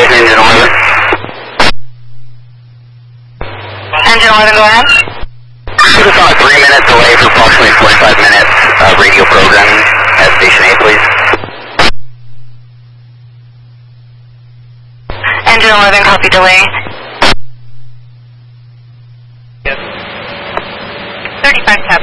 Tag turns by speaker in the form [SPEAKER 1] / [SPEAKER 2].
[SPEAKER 1] Engine 11.
[SPEAKER 2] Engine 11, go ahead.
[SPEAKER 1] Put us on a 3-minute delay for approximately 45 minutes radio programming at Station 8, please.
[SPEAKER 2] Engine 11, copy delay. 35 tab.